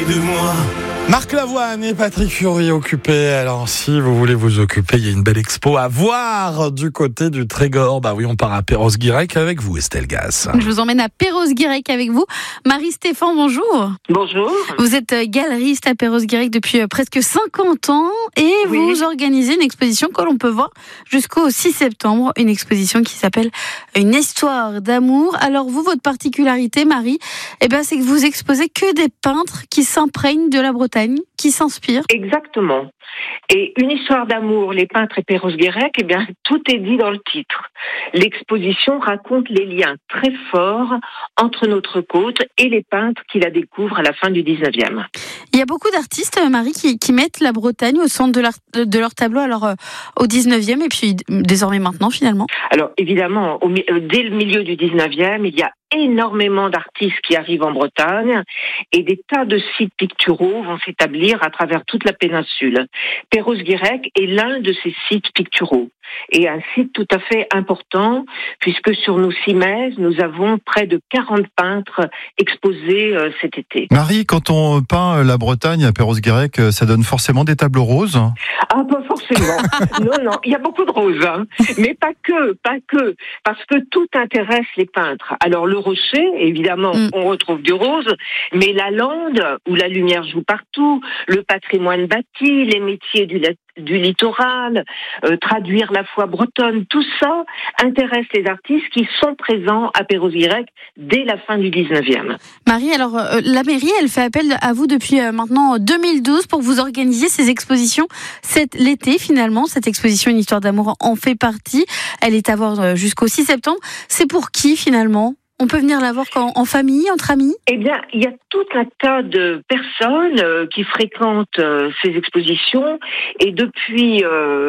de moi. Marc Lavoine et Patrick Fiori occupés. Alors, si vous voulez vous occuper, il y a une belle expo à voir du côté du Trégor. Bah oui, on part à Perros-Guirec avec vous, Estelle Gass. Je vous emmène à Perros-Guirec avec vous. Marie-Stéphane, bonjour. Bonjour. Vous êtes galeriste à Perros-Guirec depuis presque 50 ans et vous organisez une exposition que l'on peut voir jusqu'au 6 septembre. Une exposition qui s'appelle Une histoire d'amour. Alors vous, votre particularité, Marie, c'est que vous exposez que des peintres qui s'imprègnent de la Bretagne, qui s'inspirent. Exactement. Et une histoire d'amour, les peintres et Perros-Guirec, tout est dit dans le titre. L'exposition raconte les liens très forts entre notre côte et les peintres qui la découvrent à la fin du 19e. Il y a beaucoup d'artistes, Marie, qui mettent la Bretagne au centre de leur tableau, alors au 19e et puis désormais maintenant finalement. Alors évidemment, dès le milieu du 19e, il y a énormément d'artistes qui arrivent en Bretagne et des tas de sites picturaux vont s'établir à travers toute la péninsule. Perros-Guirec est l'un de ces sites picturaux et un site tout à fait important puisque sur nos cimaises, nous avons près de 40 peintres exposés cet été. Marie, quand on peint la Bretagne à Perros-Guirec, ça donne forcément des tableaux roses ? Ah, pas forcément. Non, il y a beaucoup de roses, mais pas que, parce que tout intéresse les peintres. Alors le rocher, évidemment, on retrouve du rose, mais la lande, où la lumière joue partout, le patrimoine bâti, les métiers du littoral, traduire la foi bretonne, tout ça intéresse les artistes qui sont présents à Perros-Guirec dès la fin du 19e. Marie, alors la mairie, elle fait appel à vous depuis maintenant 2012 pour que vous organisiez ces expositions l'été finalement. Cette exposition Une histoire d'amour en fait partie. Elle est à voir jusqu'au 6 septembre. C'est pour qui finalement ? On peut venir la voir en famille, entre amis ? Il y a tout un tas de personnes qui fréquentent ces expositions et depuis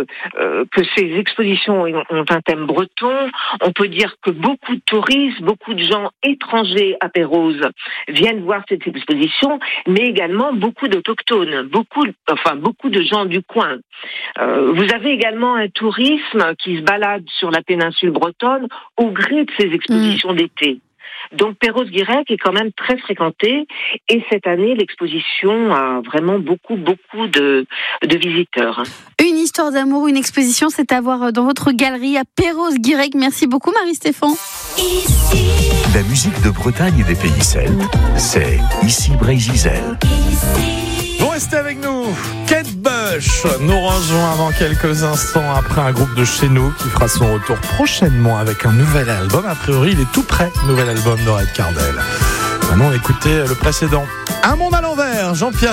que ces expositions ont un thème breton, on peut dire que beaucoup de touristes, beaucoup de gens étrangers à Perros viennent voir cette exposition, mais également beaucoup d'autochtones, beaucoup de gens du coin. Vous avez également un tourisme qui se balade sur la péninsule bretonne au gré de ces expositions d'été. Donc Perros-Guirec est quand même très fréquenté et cette année l'exposition a vraiment beaucoup de visiteurs. Une histoire d'amour, une exposition, c'est à voir dans votre galerie à Perros-Guirec. Merci beaucoup Marie-Stéphane. La musique de Bretagne et des pays celtes, c'est ici Brésil. Vous restez avec nous. Kate Bush nous rejoint dans quelques instants après un groupe de chez nous qui fera son retour prochainement avec un nouvel album. A priori, il est tout prêt, nouvel album de Red Cardel. Maintenant, on va écouter le précédent. Un monde à l'envers, Jean-Pierre.